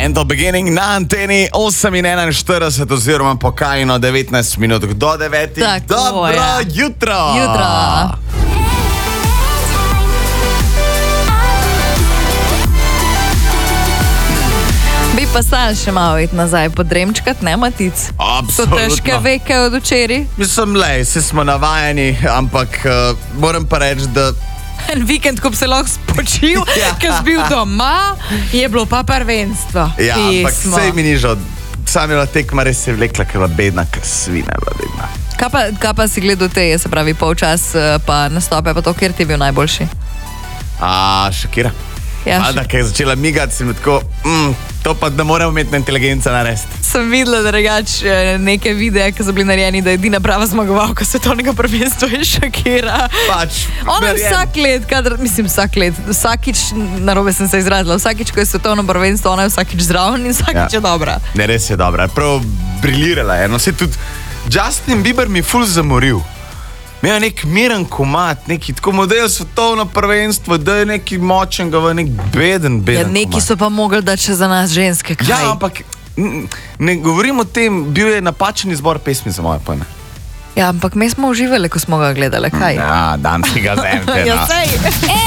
Gentle Beginning na anteni 8:41 oziroma pokajno 19 minut do 9. Tako, Dobro ja. jutro! Jutro. Bi pa stal še malo iti nazaj podremčkat, ne Matic? Absolutno. So težke veke od včeraj. Mislim, vsi smo navajeni, ampak moram pa reči, da En vikend, ko bi se lahko spočil, Ja. ker si bil doma, je bilo pa prvenstvo. ja, ampak Pismo. sej mi ni žal. Sam je tekma res je vlekla, ker je bedna, ker svina je bila bedna. Kaj pa si gledal te, se pravi, polčas pa nastope, pa to, kjer ti je bil najboljši? Šakira. Ja, Da, ki je začela migati, si mi tako, to pa ne more umetna inteligenca narediti. Sem videla drugače neke videe, ki so bili narejeni, da je edina prava zmagovalka svetovnega prvenstva je Shakira. Pač, Ona verjemi. vsak let, vsakič, narobe sem se izrazila, vsakič, ko je svetovno prvenstvo, ona je vsakič zraven in vsakič je dobra. Ne, res je dobra, prav briljirala je. No, se tudi Justin Bieber mi ful zamoril. Imel je nek miren komat, neki tako model svetovno prvenstvo, da je neki močen, ga v nek beden Ja, neki komat. so pa mogli dati še za nas ženske. Kaj? Ja, ampak ne govorim o tem, bil je napačen izbor pesmi za moje pojme. Ja, ampak mi smo uživali, ko smo ga gledali. Kaj? Ja, dan si ga zemte. Ja, sej.